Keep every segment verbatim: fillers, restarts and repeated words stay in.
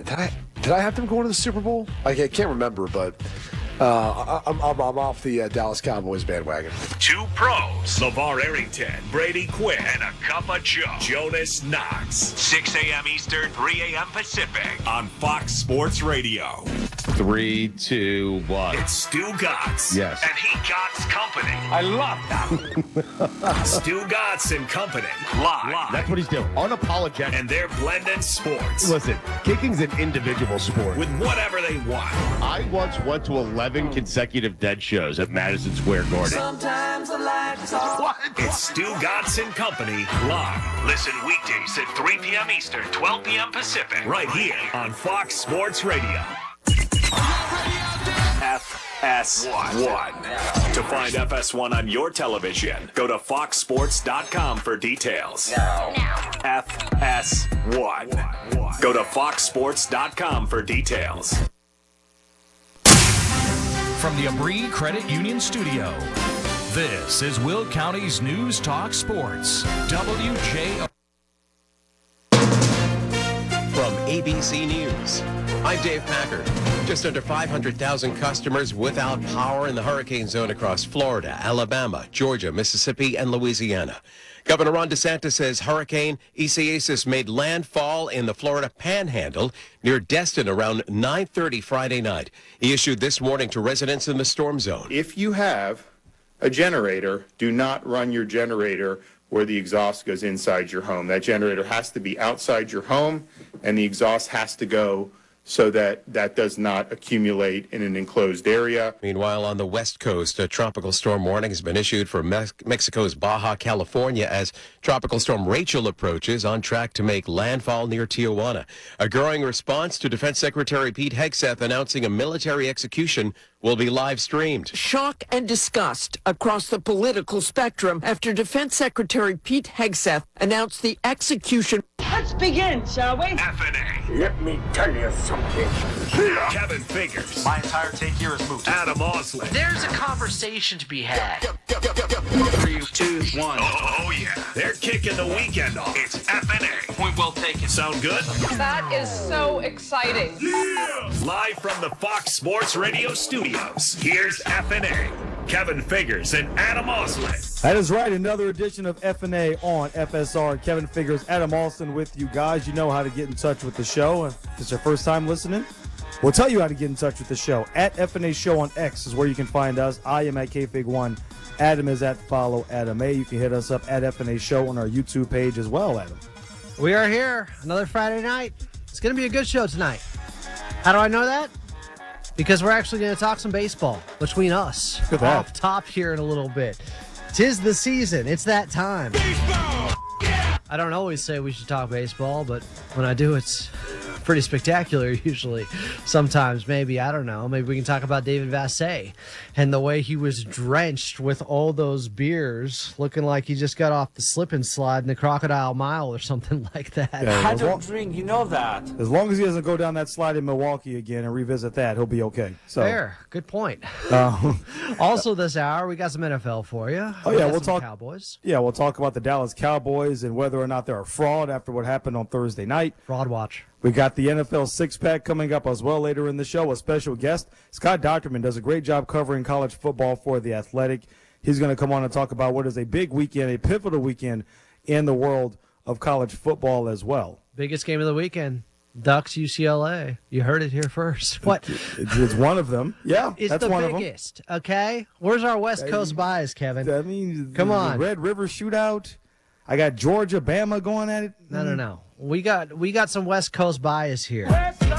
did I did I have them going to the Super Bowl? I can't, can't remember, but uh, I, I'm, I'm I'm off the uh, Dallas Cowboys bandwagon. Two pros, LeVar Arrington, Brady Quinn, and a cup of Joe, Jonas Knox. six a.m. Eastern, three a.m. Pacific on Fox Sports Radio. Three, two, one. It's Stu Gatz. Yes. And he Gatz Company. I love that. Stu Gatz and Company. Live. Live. That's what he's doing. Unapologetic. And they're blending sports. Listen, kicking's an individual sport. With whatever they want. I once went to eleven consecutive dead shows at Madison Square Garden. Sometimes the lights are... What? It's Stu Gatz and Company live. Listen weekdays at three p.m. Eastern, twelve p.m. Pacific. Right here on Fox Sports Radio. F S one. To find F S one on your television, go to fox sports dot com for details. No. F S one. Go to fox sports dot com for details. From the Abri Credit Union Studio, this is Will County's News Talk Sports, W J O. From A B C News, I'm Dave Packard. Just under five hundred thousand customers without power in the hurricane zone across Florida, Alabama, Georgia, Mississippi, and Louisiana. Governor Ron DeSantis says Hurricane Isaias made landfall in the Florida Panhandle near Destin around nine thirty Friday night. He issued this warning to residents in the storm zone. If you have a generator, do not run your generator where the exhaust goes inside your home. That generator has to be outside your home, and the exhaust has to go so that that does not accumulate in an enclosed area. Meanwhile, on the West Coast, a tropical storm warning has been issued for Me- Mexico's Baja California as Tropical Storm Rachel approaches, on track to make landfall near Tijuana. A growing response to Defense Secretary Pete Hegseth announcing a military execution will be live streamed. Shock and disgust across the political spectrum after Defense Secretary Pete Hegseth announced the execution. Let's begin, shall we? F N A. Let me tell you something. Kevin Figures. My entire take here is moot. Adam Osley. There's a conversation to be had. Three, two, one. Oh, oh yeah. They're kicking the weekend off. It's F N A. Point well taken. Sound good? That is so exciting. Yeah! Live from the Fox Sports Radio studios, here's F N A. Kevin Figures and Adam Osley. That is right. Another edition of F N A on F S R. Kevin Figures, Adam Alston with you guys. You know how to get in touch with the show. If it's your first time listening, we'll tell you how to get in touch with the show. At F N A Show on X is where you can find us. I am at K Fig one. Adam is at Follow Adam A. You can hit us up at F N A Show on our YouTube page as well, Adam. We are here. Another Friday night. It's going to be a good show tonight. How do I know that? Because we're actually going to talk some baseball between us. Look at that. Off top here in a little bit. Tis the season. It's that time. Baseball! Yeah! I don't always say we should talk baseball, but when I do, it's pretty spectacular usually. Sometimes, maybe, I don't know. Maybe we can talk about David Vassegh and the way he was drenched with all those beers, looking like he just got off the slip and slide in the Crocodile Mile or something like that. Yeah, I don't drink, you know that. As long as he doesn't go down that slide in Milwaukee again and revisit that, he'll be okay. So, fair. Good point. Um, Also this hour, we got some N F L for you. Oh, We yeah, got we'll some talk- Cowboys. yeah, we'll talk about the Dallas Cowboys and whether or not they're a fraud after what happened on Thursday night. Fraud watch. We got the N F L six-pack coming up as well later in the show. A special guest, Scott Docterman, does a great job covering college football for The Athletic. He's going to come on and talk about what is a big weekend, a pivotal weekend in the world of college football as well. Biggest game of the weekend. Ducks U C L A. You heard it here first. What? It's, it's one of them. Yeah, It's that's the one biggest, okay? Where's our West I Coast mean- bias, Kevin? of them. I mean, Come the on. Red River Shootout. I got Georgia, Bama going at it. No, no, no. We got we got some West Coast bias here.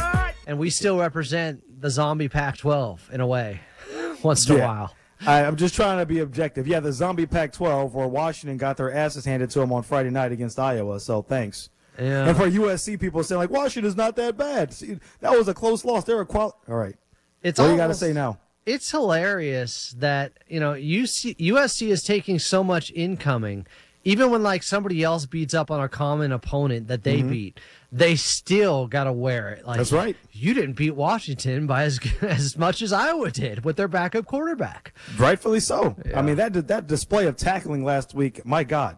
And we still represent the zombie Pac twelve in a way, once in a Yeah. while. I, I'm just trying to be objective. Yeah, the zombie Pac twelve, where Washington got their asses handed to them on Friday night against Iowa, so thanks. Yeah. And for U S C people saying, like, Washington's not that bad. See, that was a close loss. They're a qual. All right. It's what do you got to almost- say now? It's hilarious that, you know, U C, U S C is taking so much incoming, even when, like, somebody else beats up on a common opponent that they Mhm. beat, they still got to wear it. Like, That's right. You didn't beat Washington by as as much as Iowa did with their backup quarterback. Rightfully so. Yeah. I mean, that that display of tackling last week, my God.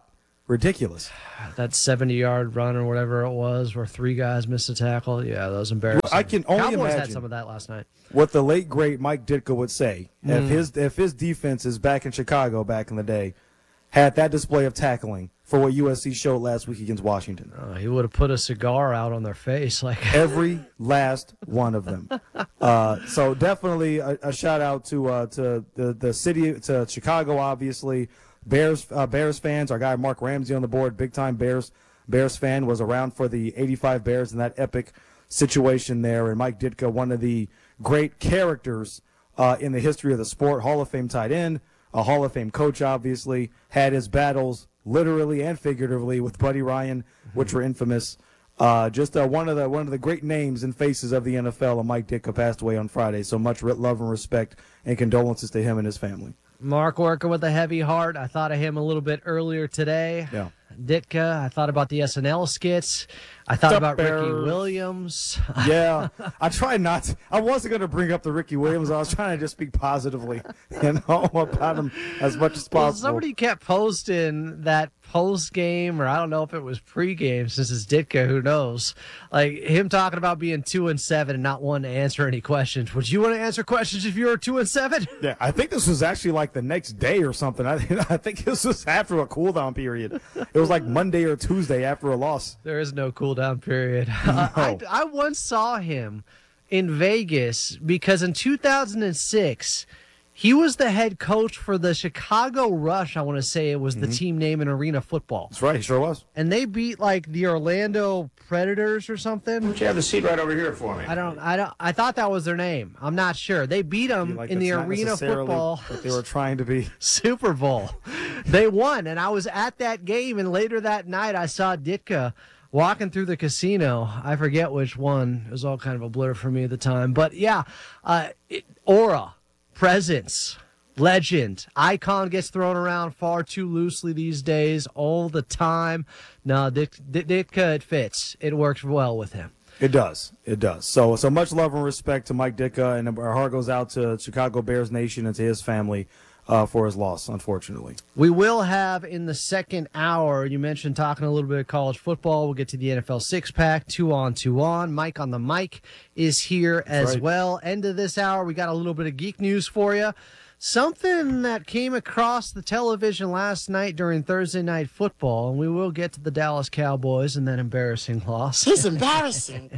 ridiculous. That seventy-yard run or whatever it was where three guys missed a tackle. Yeah, that was embarrassing. I can only Cowboys imagine had some of that last night. What the late, great Mike Ditka would say Mm. if his if his defense is back in Chicago back in the day had that display of tackling for what U S C showed last week against Washington. Uh, he would have put a cigar out on their face. like Every last one of them. Uh, so definitely a, a shout out to uh, to the, the city, to Chicago, obviously. Bears uh, Bears fans, our guy Mark Ramsey on the board, big time Bears Bears fan, was around for the eighty-five Bears in that epic situation there. And Mike Ditka, one of the great characters uh, in the history of the sport, Hall of Fame tight end, a Hall of Fame coach, obviously, had his battles literally and figuratively with Buddy Ryan, which were infamous. Uh, just uh, one of the one of the great names and faces of the N F L, and Mike Ditka passed away on Friday. So much love and respect and condolences to him and his family. Mark working with a heavy heart. I thought of him a little bit earlier today. Yeah. Ditka. I thought about the S N L skits. I thought The about Ricky Bears. Williams. Yeah, I tried not to. I wasn't going to bring up the Ricky Williams. I was trying to just speak positively, you know, about him as much as Well, possible. somebody kept posting that post game, or I don't know if it was pre game, since it's Ditka, who knows? Like him talking about being two and seven and not wanting to answer any questions. Would you want to answer questions if you were two and seven? Yeah, I think this was actually like the next day or something. I, I think this was after a cool down period. It was like Monday or Tuesday after a loss. There is no cool down period. Uh, I, I once saw him in Vegas because in two thousand six, he was the head coach for the Chicago Rush. I want to say it was the Mhm. team name in Arena Football. That's right, he sure was. And they beat like the Orlando Predators or something. You have the seat right over here for me. I don't. I don't. I thought that was their name. I'm not sure. They beat them Like, in the it's not Arena necessarily Football what they were trying to be. Super Bowl. They won, and I was at that game. And later that night, I saw Ditka walking through the casino. I forget which one. It was all kind of a blur for me at the time. But yeah, uh, it, aura, presence, legend, icon gets thrown around far too loosely these days, all the time. No, Dick, Dick, Ditka, it fits. It works well with him. It does. It does. So, so much love and respect to Mike Ditka, and our heart goes out to Chicago Bears Nation and to his family uh, for his loss, unfortunately. We will have in the second hour, you mentioned talking a little bit of college football. We'll get to the N F L six-pack, two on, two on. Mike on the mic is here as right. well. End of this hour, we got a little bit of geek news for you. Something that came across the television last night during Thursday Night Football, and we will get to the Dallas Cowboys and that embarrassing loss. It's embarrassing.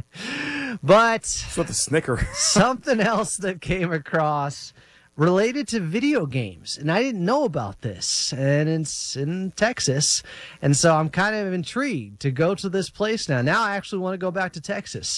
But It's with the snicker. something else that came across related to video games, and I didn't know about this, and it's in Texas, and so I'm kind of intrigued to go to this place now. Now I actually want to go back to Texas.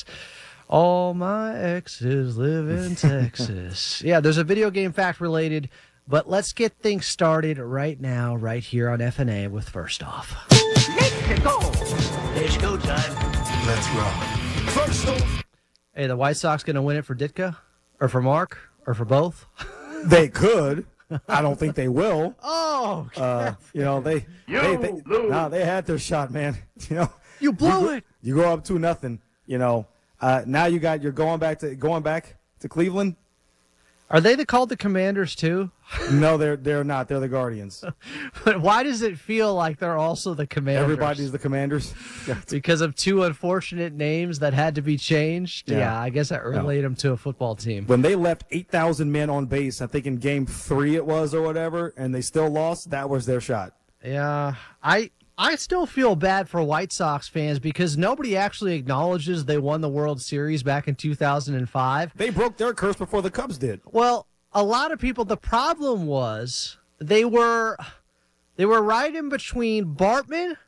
All my exes live in Texas. Yeah, there's a video game fact related, but let's get things started right now, right here on F N A with First Off. Let's go. Let's go time. Let's roll. First off. Hey, the White Sox going to win it for Ditka, or for Mark, or for both? They could. I don't think they will. Oh, uh, you know they You they, they lose. nah, they had their shot, man. You know you blew you go, it. You go up two nothing. You know uh, now you got you're going back to going back to Cleveland. Are they the, called the Commanders too? No, they're they're not. They're the Guardians. But why does it feel like they're also the Commanders? Everybody's the Commanders. Yeah. Because of two unfortunate names that had to be changed? Yeah, Yeah. I guess I relate them to a football team. When they left eight thousand men on base, I think in game three it was or whatever, and they still lost, that was their shot. Yeah, I I still feel bad for White Sox fans because nobody actually acknowledges they won the World Series back in two thousand five. They broke their curse before the Cubs did. Well, a lot of people, the problem was they were they were right in between Bartman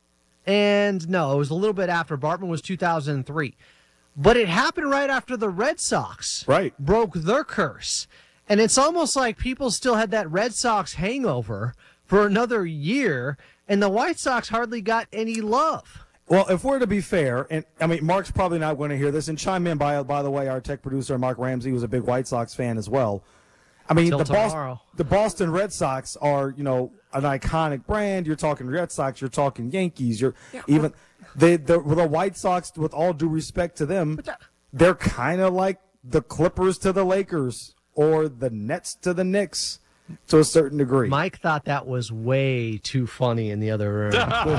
and no, it was a little bit after. Bartman was two thousand three. But it happened right after the Red Sox right. broke their curse. And it's almost like people still had that Red Sox hangover for another year, and the White Sox hardly got any love. Well, if we're to be fair, and I mean, Mark's probably not going to hear this, and chime in, by, by the way, our tech producer, Mark Ramsey, was a big White Sox fan as well. I mean, Till the tomorrow. Boston, the Boston Red Sox are, you know, an iconic brand. You're talking Red Sox, you're talking Yankees, you're even they the, the White Sox, with all due respect to them, they're kind of like the Clippers to the Lakers or the Nets to the Knicks. to a certain degree. Mike thought that was way too funny in the other room.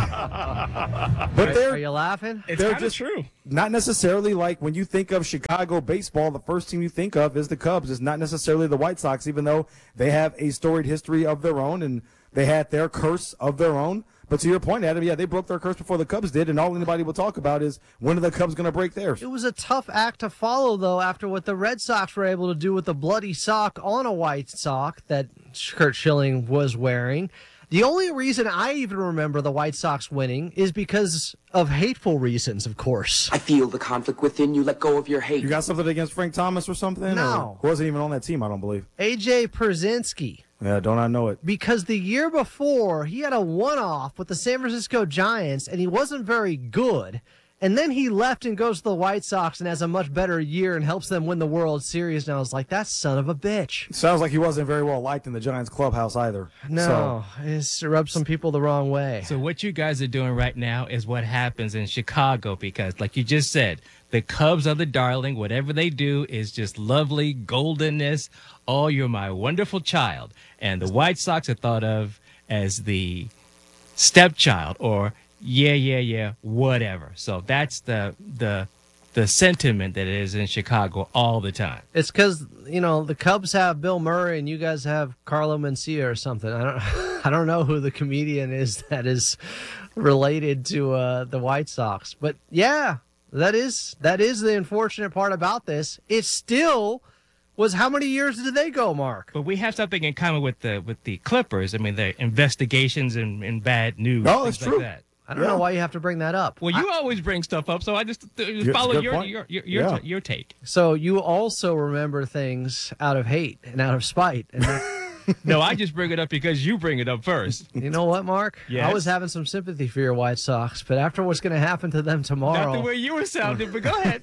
But they're, Are you laughing? It's they're kind of just true. not necessarily like when you think of Chicago baseball, the first team you think of is the Cubs. It's not necessarily the White Sox, even though they have a storied history of their own and they had their curse of their own. But to your point, Adam, yeah, they broke their curse before the Cubs did, and all anybody will talk about is when are the Cubs going to break theirs? It was a tough act to follow, though, after what the Red Sox were able to do with the bloody sock on a white sock that Curt Schilling was wearing. The only reason I even remember the White Sox winning is because of hateful reasons, of course. I feel the conflict within you. Let go of your hate. You got something against Frank Thomas or something? No. Or wasn't even on that team, I don't believe. A J Pierzynski. Yeah, don't I know it? Because the year before, he had a one-off with the San Francisco Giants, and he wasn't very good. And then he left and goes to the White Sox and has a much better year and helps them win the World Series. And I was like, that son of a bitch. Sounds like he wasn't very well liked in the Giants clubhouse either. No, So, it's rubbed some people the wrong way. So what you guys are doing right now is what happens in Chicago because, like you just said, the Cubs are the darling. Whatever they do is just lovely, goldenness. Oh, you're my wonderful child. And the White Sox are thought of as the stepchild or yeah, yeah, yeah, whatever. So that's the the the sentiment that is in Chicago all the time. It's because, you know, the Cubs have Bill Murray and you guys have Carlo Mencia or something. I don't I don't know who the comedian is that is related to uh, the White Sox. But yeah, that is that is the unfortunate part about this. It still was how many years did they go, Mark? But we have something in common with the with the Clippers. I mean, the investigations and, and bad news. Oh, things that's true. Like that. I don't Yeah. know why you have to bring that up. Well, you I- always bring stuff up, so I just uh, it's a follow good your, point. your your your, Yeah. your take. So you also remember things out of hate and out of spite. And that, No, I just bring it up because you bring it up first. you know what, Mark? Yes? I was having some sympathy for your White Sox, but after what's going to happen to them Not tomorrow, the way you were sounding, but go ahead.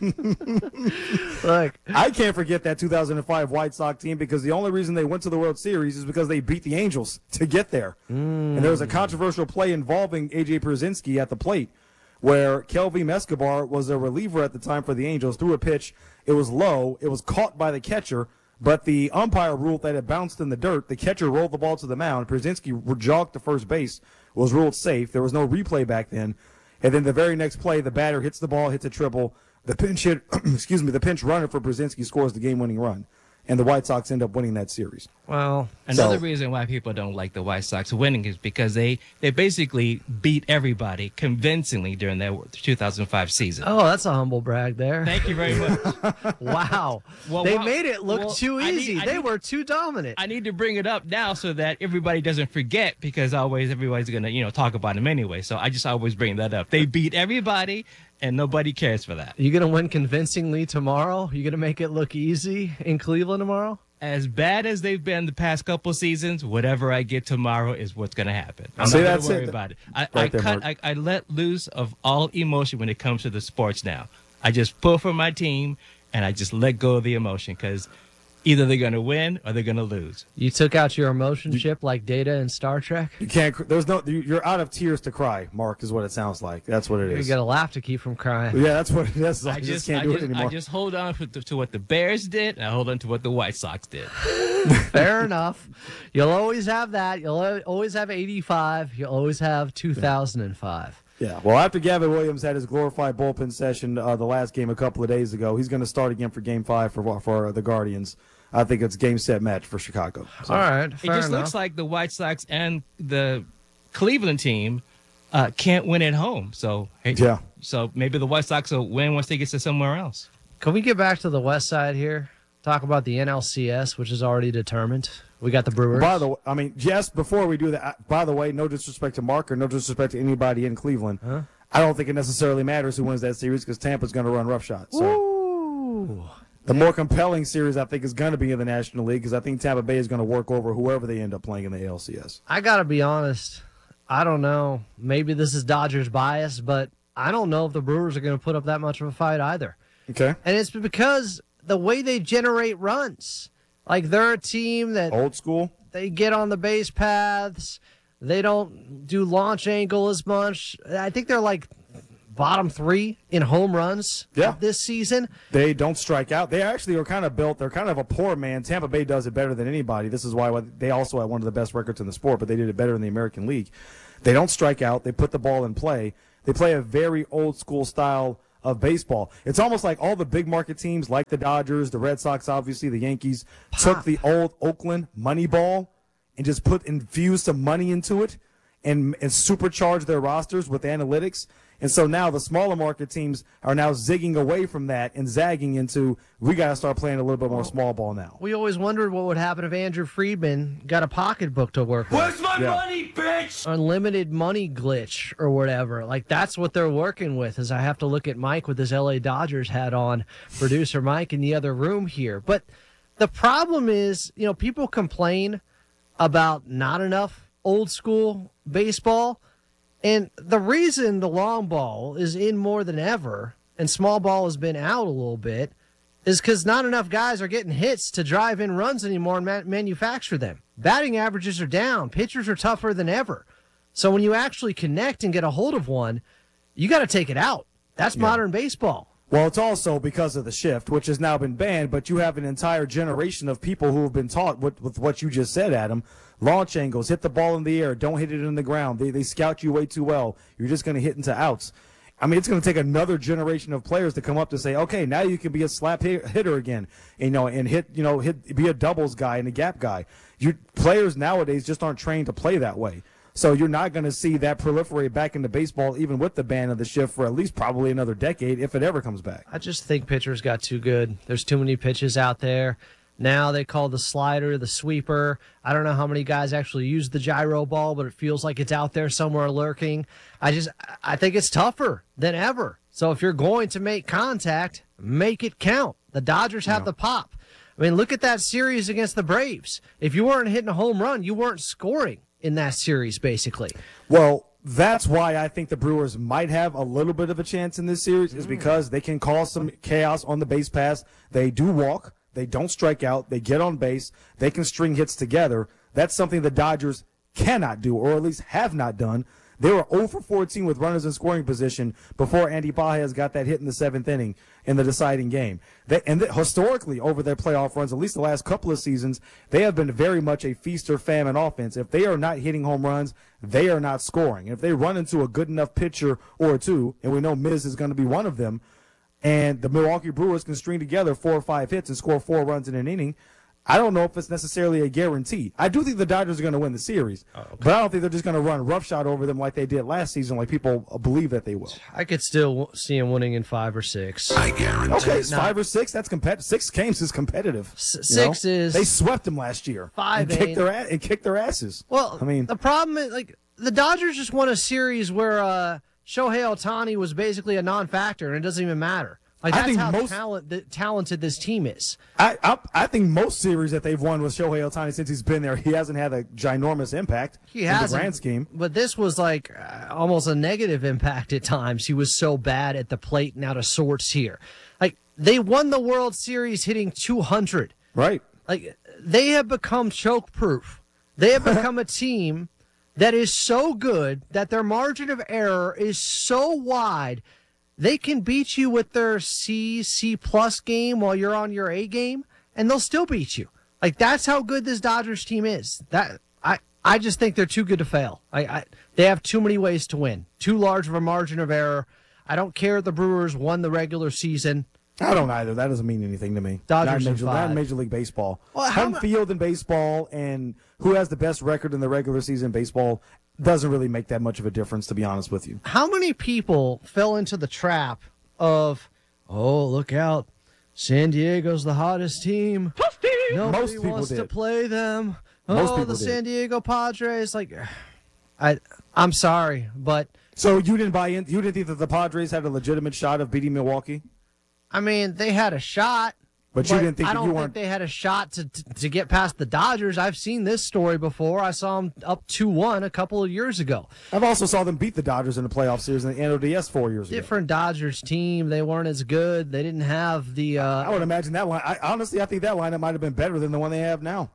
look, I can't forget that two thousand five White Sox team because the only reason they went to the World Series is because they beat the Angels to get there. And there was a controversial play involving A J Pierzynski at the plate where Kelvin Escobar was a reliever at the time for the Angels, threw a pitch. It was low. It was caught by the catcher, but the umpire ruled that it bounced in the dirt. The catcher rolled the ball to the mound. Pierzynski jogged to first base, was ruled safe. There was no replay back then. And then the very next play, the batter hits the ball, hits a triple. The pinch hit, excuse me, the pinch runner for Pierzynski scores the game-winning run. And the White Sox end up winning that series. well, Another So- reason why people don't like the White Sox winning is because they, they basically beat everybody convincingly during that two thousand five season. oh, that's a humble brag there. Thank you very much. Wow. Well, they wow. made it look Well, too I need- easy. I they need- were too dominant. I need to bring it up now so that everybody doesn't forget because always everybody's going to, you know, talk about them anyway. So I just always bring that up. They beat everybody and nobody cares for that. You going to win convincingly tomorrow? You going to make it look easy in Cleveland tomorrow? As bad as they've been the past couple seasons, whatever I get tomorrow is what's going to happen. I'm See, not that's going to worry it. about it. I, Right I there, cut. Mark. I, I let loose of all emotion when it comes to the sports now. I just pull for my team and I just let go of the emotion because either they're going to win or they're going to lose. You took out your emotion chip like Data in Star Trek? You can't. cr- There's no. you- You're out of tears to cry. Mark is what it sounds like. That's what it You is. got to laugh to keep from crying. Yeah, that's what it is. I, I just, just, can't I do just, it anymore. I just hold on to, to what the Bears did, and I hold on to what the White Sox did. Fair enough. You'll always have that. You'll al- always have eighty-five. You'll always have two thousand five. Yeah. Well, after Gavin Williams had his glorified bullpen session uh, the last game a couple of days ago, he's going to start again for Game Five for for the Guardians. I think it's game set match for Chicago. So. All right. It Fair just enough. looks like the White Sox and the Cleveland team uh, can't win at home. So hey, Yeah. So maybe the White Sox will win once they get to somewhere else. Can we get back to the West Side here? Talk about the N L C S, which is already determined. We got the Brewers. By the way, I mean, yes, before we do that, I- by the way, no disrespect to Mark or no disrespect to anybody in Cleveland. Huh? I don't think it necessarily matters who wins that series because Tampa's going to run roughshod. So Ooh. the more compelling series, I think, is going to be in the National League because I think Tampa Bay is going to work over whoever they end up playing in the A L C S. I got to be honest. I don't know. Maybe this is Dodgers bias, but I don't know if the Brewers are going to put up that much of a fight either. Okay. And it's because the way they generate runs. Like, they're a team that Old school. they get on the base paths. They don't do launch angle as much. I think they're like bottom three in home runs Yeah. this season. They don't strike out. They actually are kind of built. They're kind of a poor man. Tampa Bay does it better than anybody. This is why they also have one of the best records in the sport, but they did it better in the American League. They don't strike out. They put the ball in play. They play a very old school style of baseball. It's almost like all the big market teams, like the Dodgers, the Red Sox, obviously the Yankees, Pop. took the old Oakland money ball and just put infused some money into it and and supercharged their rosters with analytics. And so now the smaller market teams are now zigging away from that and zagging into, we got to start playing a little bit more small ball now. We always wondered what would happen if Andrew Friedman got a pocketbook to work with. Where's my Yeah. money, bitch? Unlimited money glitch or whatever. Like, that's what they're working with, as I have to look at Mike with his L A Dodgers hat on, producer Mike in the other room here. But the problem is, you know, people complain about not enough old school baseball. And the reason the long ball is in more than ever and small ball has been out a little bit is because not enough guys are getting hits to drive in runs anymore and ma- manufacture them. Batting averages are down. Pitchers are tougher than ever. So when you actually connect and get a hold of one, you got to take it out. That's Yeah. modern baseball. Well, it's also because of the shift, which has now been banned, but you have an entire generation of people who have been taught with, with what you just said, Adam. Launch angles, hit the ball in the air, don't hit it in the ground. They, they scout you way too well. You're just going to hit into outs. I mean, it's going to take another generation of players to come up to say, okay, now you can be a slap hit, hitter again, you know, and hit, you know, hit, be a doubles guy and a gap guy. You players nowadays just aren't trained to play that way. So you're not going to see that proliferate back into baseball, even with the ban of the shift, for at least probably another decade, if it ever comes back. I just think pitchers got too good. There's too many pitches out there. Now they call the slider the sweeper. I don't know how many guys actually use the gyro ball, but it feels like it's out there somewhere lurking. I just, I think it's tougher than ever. So if you're going to make contact, make it count. The Dodgers have Yeah. the pop. I mean, look at that series against the Braves. If you weren't hitting a home run, you weren't scoring in that series, basically. Well, that's why I think the Brewers might have a little bit of a chance in this series, is because they can cause some chaos on the base pass. They do walk. They don't strike out. They get on base. They can string hits together. That's something the Dodgers cannot do, or at least have not done. They were oh for fourteen with runners in scoring position before Andy Pages got that hit in the seventh inning in the deciding game. They, and they, historically, over their playoff runs, at least the last couple of seasons, they have been very much a feast or famine offense. If they are not hitting home runs, they are not scoring. If they run into a good enough pitcher or two, and we know Miz is going to be one of them, and the Milwaukee Brewers can string together four or five hits and score four runs in an inning, I don't know if it's necessarily a guarantee. I do think the Dodgers are going to win the series, oh, okay. but I don't think they're just going to run roughshod over them like they did last season, like people believe that they will. I could still see them winning in five or six. I guarantee. Okay, it's five or six. That's competitive. Six games is competitive. S- six know? is they swept them last year. Five and kicked their a- and kicked their asses. Well, I mean, the problem is like the Dodgers just won a series where uh, Shohei Ohtani was basically a non-factor, and it doesn't even matter. Like, that's I think how most, talent, the, talented this team is. I, I I think most series that they've won with Shohei Ohtani since he's been there, he hasn't had a ginormous impact He in hasn't, the grand scheme. But this was like uh, almost a negative impact at times. He was so bad at the plate and out of sorts here. Like, they won the World Series hitting two hundred. Right. Like, they have become choke-proof. They have become a team that is so good that their margin of error is so wide. They can beat you with their C, C plus game while you're on your A game, and they'll still beat you. Like, that's how good this Dodgers team is. That I, I just think they're too good to fail. I, I they have too many ways to win. Too large of a margin of error. I don't care if the Brewers won the regular season. I don't either. That doesn't mean anything to me. Dodgers not in Major, in not in five. Major League Baseball. Well, how Home mu- field in baseball and who has the best record in the regular season in baseball doesn't really make that much of a difference, to be honest with you. How many people fell into the trap of, oh, look out, San Diego's the hottest team. Nobody Most people wants to did. play them. Most Oh, people the did. San Diego Padres. Like, I, I'm sorry, but So you didn't buy in? You didn't think that the Padres had a legitimate shot of beating Milwaukee? I mean, they had a shot. But you didn't think I that don't you think weren't- they had a shot to, to to get past the Dodgers. I've seen this story before. I saw them up two one a couple of years ago. I've also saw them beat the Dodgers in the playoff series in the N L D S four years ago. Different Dodgers team. They weren't as good. They didn't have the. Uh, I would imagine that line. I, honestly, I think that lineup might have been better than the one they have now.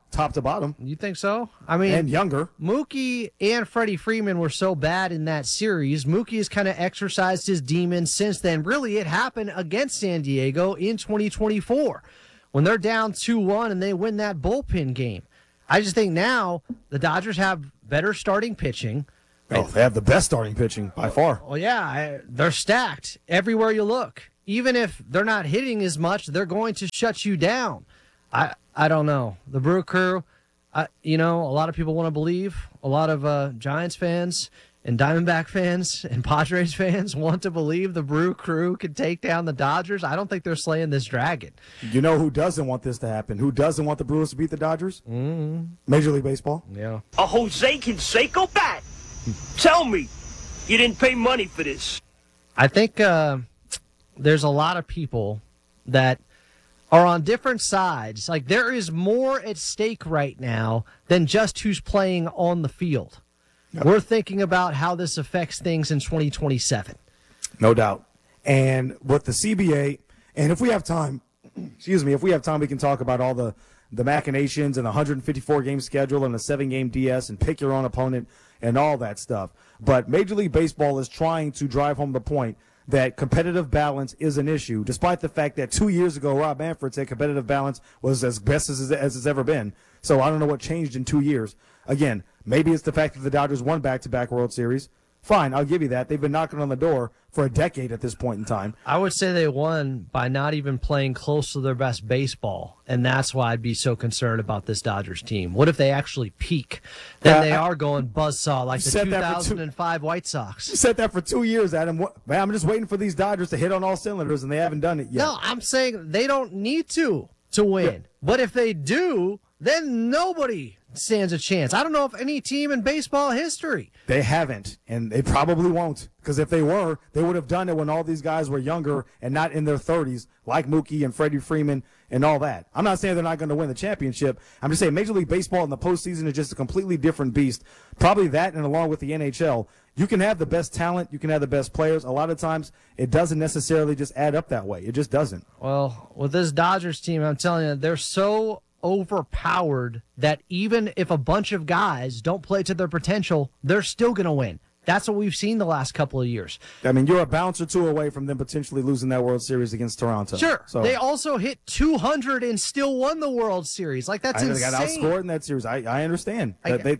top to bottom. You think so? I mean, and younger. Mookie and Freddie Freeman were so bad in that series. Mookie has kind of exercised his demons since then. Really, it happened against San Diego in twenty twenty-four when they're down two one and they win that bullpen game. I just think now the Dodgers have better starting pitching. Oh, they have the best starting pitching by far. Well, yeah, I, they're stacked everywhere you look. Even if they're not hitting as much, they're going to shut you down. I I don't know. The Brew Crew, I, you know, a lot of people want to believe. A lot of uh, Giants fans and Diamondback fans and Padres fans want to believe the Brew Crew can take down the Dodgers. I don't think they're slaying this dragon. You know who doesn't want this to happen? Who doesn't want the Brewers to beat the Dodgers? Mm-hmm. Major League Baseball. Yeah. A Jose Canseco bat. Tell me, you didn't pay money for this. I think uh, there's a lot of people that are on different sides. Like, there is more at stake right now than just who's playing on the field. Yep. We're thinking about how this affects things in twenty twenty-seven. No doubt. And with the C B A, and if we have time, excuse me, if we have time, we can talk about all the, the machinations and the one hundred fifty-four game schedule and the seven game D S and pick your own opponent and all that stuff. But Major League Baseball is trying to drive home the point that competitive balance is an issue, despite the fact that two years ago, Rob Manfred said competitive balance was as best as, as it's ever been. So I don't know what changed in two years. Again, maybe it's the fact that the Dodgers won back-to-back World Series. Fine, I'll give you that. They've been knocking on the door for a decade at this point in time. I would say they won by not even playing close to their best baseball, and that's why I'd be so concerned about this Dodgers team. What if they actually peak? Then uh, they are going buzzsaw like the two thousand five two, White Sox. You said that for two years, Adam. Man, I'm just waiting for these Dodgers to hit on all cylinders, and they haven't done it yet. No, I'm saying they don't need to to win. Yeah. But if they do, then nobody stands a chance. I don't know if any team in baseball history. They haven't, and they probably won't, because if they were, they would have done it when all these guys were younger and not in their thirties, like Mookie and Freddie Freeman and all that. I'm not saying they're not going to win the championship. I'm just saying Major League Baseball in the postseason is just a completely different beast. Probably that, and along with the N H L, you can have the best talent, you can have the best players. A lot of times, it doesn't necessarily just add up that way. It just doesn't. Well, with this Dodgers team, I'm telling you, they're so overpowered that even if a bunch of guys don't play to their potential, they're still going to win. That's what we've seen the last couple of years. I mean, you're a bounce or two away from them potentially losing that World Series against Toronto. Sure. So, they also hit two hundred and still won the World Series. Like, that's I insane. They got outscored in that series. I, I understand. I, that they,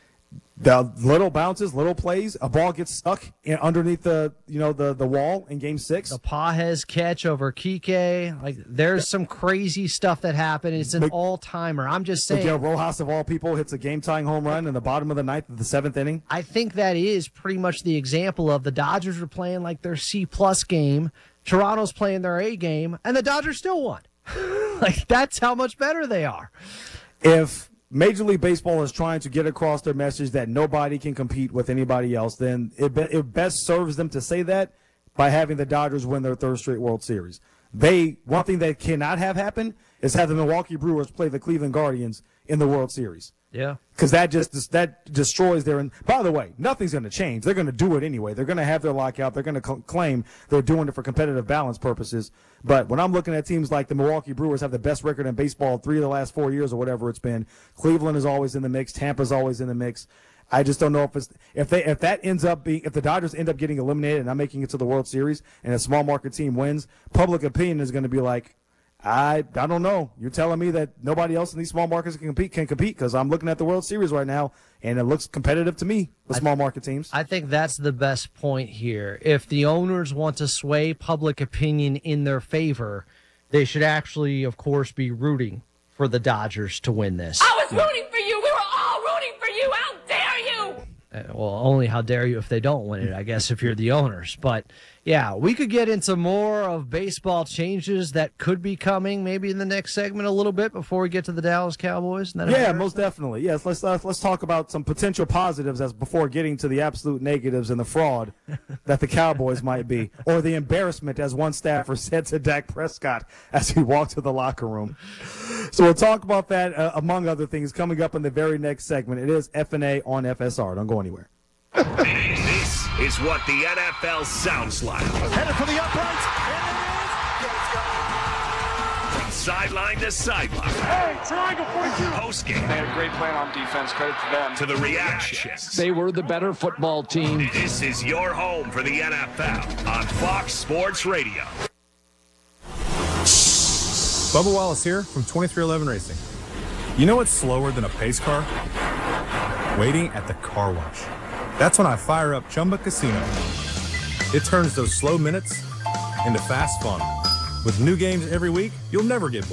the little bounces, little plays, a ball gets stuck in, underneath the you know the, the wall in Game Six. The Pages catch over Kike, like there's some crazy stuff that happened. It's an Big, all timer. I'm just saying. Miguel Rojas of all people hits a game tying home run in the bottom of the ninth of the seventh inning. I think that is pretty much the example of the Dodgers were playing like their C plus game, Toronto's playing their A game, and the Dodgers still won. Like, that's how much better they are. If Major League Baseball is trying to get across their message that nobody can compete with anybody else, then it, be, it best serves them to say that by having the Dodgers win their third straight World Series. They one thing that cannot have happen is have the Milwaukee Brewers play the Cleveland Guardians in the World Series. Yeah. Because that just that destroys their. And by the way, nothing's going to change. They're going to do it anyway. They're going to have their lockout. They're going to cl- claim they're doing it for competitive balance purposes. But when I'm looking at teams like the Milwaukee Brewers have the best record in baseball three of the last four years or whatever it's been. Cleveland is always in the mix. Tampa's always in the mix. I just don't know if it's if they if that ends up being if the Dodgers end up getting eliminated and not making it to the World Series and a small market team wins, public opinion is going to be like, I I don't know. You're telling me that nobody else in these small markets can compete can compete because I'm looking at the World Series right now and it looks competitive to me. The small market teams. I think that's the best point here. If the owners want to sway public opinion in their favor, they should actually, of course, be rooting for the Dodgers to win this. I was rooting for you. We were all rooting for you. How dare you? Uh, well, only how dare you if they don't win it, I guess, if you're the owners. But, yeah, we could get into more of baseball changes that could be coming maybe in the next segment a little bit before we get to the Dallas Cowboys. And yeah, most definitely. Yes, let's uh, let's talk about some potential positives as before getting to the absolute negatives and the fraud that the Cowboys might be, or the embarrassment, as one staffer said to Dak Prescott as he walked to the locker room. So we'll talk about that, uh, among other things, coming up in the very next segment. It is F and A on F S R. Don't go anywhere. This is what the N F L sounds like. Headed for the uprights. From sideline to sideline. Hey, triangle forty-two. Post-game. They had a great plan on defense. Credit to them. To the reactions. They were the better football team. This is your home for the N F L on Fox Sports Radio. Bubba Wallace here from twenty-three eleven Racing. You know what's slower than a pace car? Waiting at the car wash. That's when I fire up Chumba Casino. It turns those slow minutes into fast fun. With new games every week, you'll never get bored.